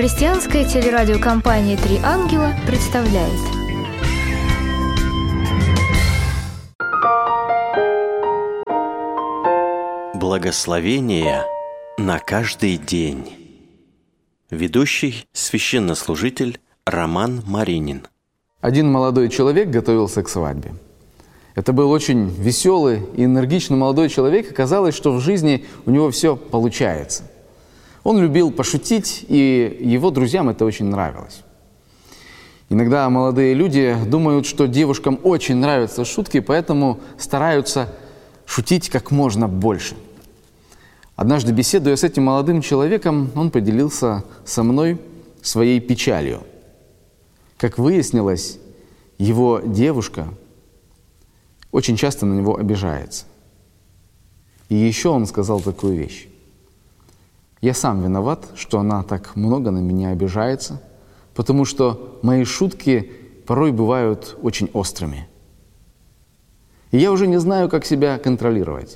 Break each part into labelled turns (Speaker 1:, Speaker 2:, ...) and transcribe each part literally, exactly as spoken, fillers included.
Speaker 1: Христианская телерадиокомпания «Три ангела» представляет.
Speaker 2: Благословение на каждый день. Ведущий священнослужитель Роман Маринин.
Speaker 3: Один молодой человек готовился к свадьбе. Это был очень веселый и энергичный молодой человек, и казалось, что в жизни у него все получается. Он любил пошутить, и его друзьям это очень нравилось. Иногда молодые люди думают, что девушкам очень нравятся шутки, поэтому стараются шутить как можно больше. Однажды, беседуя с этим молодым человеком, он поделился со мной своей печалью. Как выяснилось, его девушка очень часто на него обижается. И еще он сказал такую вещь. Я сам виноват, что она так много на меня обижается, потому что мои шутки порой бывают очень острыми. И я уже не знаю, как себя контролировать.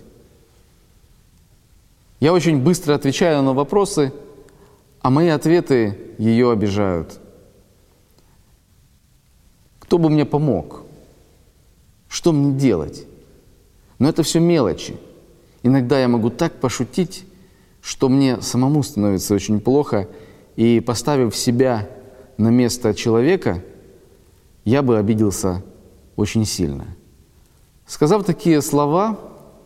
Speaker 3: Я очень быстро отвечаю на вопросы, а мои ответы ее обижают. Кто бы мне помог? Что мне делать? Но это все мелочи. Иногда я могу так пошутить, что мне самому становится очень плохо, и, поставив себя на место человека, я бы обиделся очень сильно. Сказав такие слова,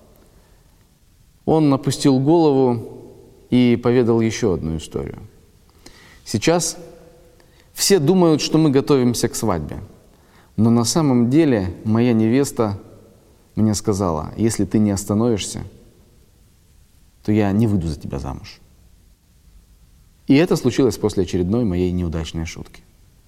Speaker 3: он опустил голову и поведал еще одну историю. Сейчас все думают, что мы готовимся к свадьбе. Но на самом деле моя невеста мне сказала: если ты не остановишься, то я не выйду за тебя замуж. И это случилось после очередной моей неудачной шутки.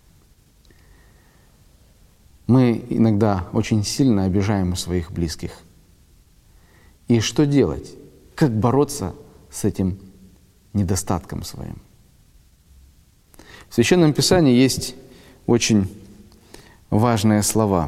Speaker 3: Мы иногда очень сильно обижаем своих близких. И что делать? Как бороться с этим недостатком своим? В Священном Писании есть очень важные слова.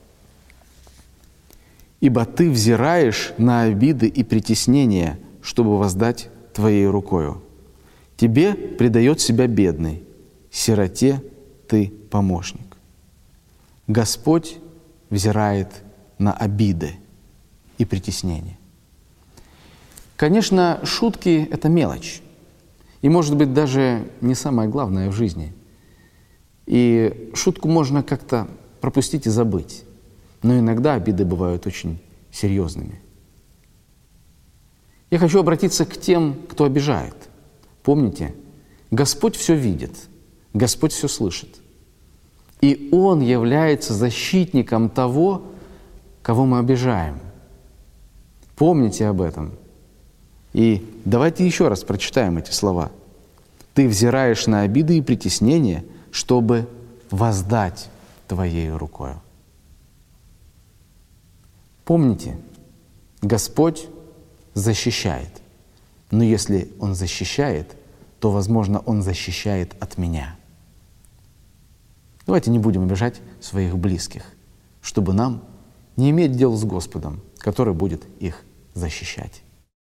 Speaker 3: «Ибо ты взираешь на обиды и притеснения, чтобы воздать твоей рукою. Тебе предает себя бедный, сироте ты помощник». Господь взирает на обиды и притеснения. Конечно, шутки – это мелочь. И, может быть, даже не самое главное в жизни. И шутку можно как-то пропустить и забыть. Но иногда обиды бывают очень серьезными. Я хочу обратиться к тем, кто обижает. Помните, Господь все видит, Господь все слышит. И Он является защитником того, кого мы обижаем. Помните об этом. И давайте еще раз прочитаем эти слова. «Ты взираешь на обиды и притеснения, чтобы воздать твоей рукою». Помните, Господь защищает. Но если Он защищает, то, возможно, Он защищает от меня. Давайте не будем обижать своих близких, чтобы нам не иметь дел с Господом, который будет их защищать.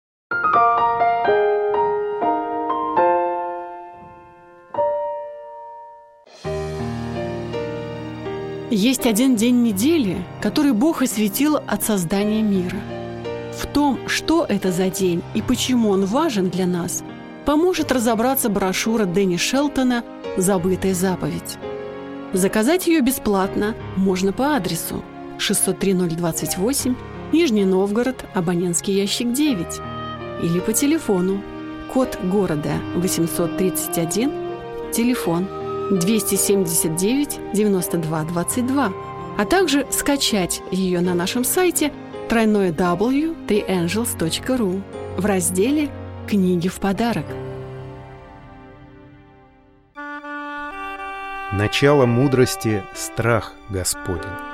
Speaker 4: Есть один день недели, который Бог осветил от создания мира. В том, что это за день и почему он важен для нас, поможет разобраться брошюра Дэнни Шелтона «Забытая заповедь». Заказать ее бесплатно можно по адресу шестьсот три ноль двадцать восемь, Нижний Новгород, абонентский ящик девять, или по телефону, код города восемьсот тридцать один, телефон двести семьдесят девять девяносто два двадцать два, а также скачать ее на нашем сайте дабл ю дабл ю дабл ю точка три ангелс точка ру в разделе «Книги в подарок».
Speaker 5: Начало мудрости – страх Господень.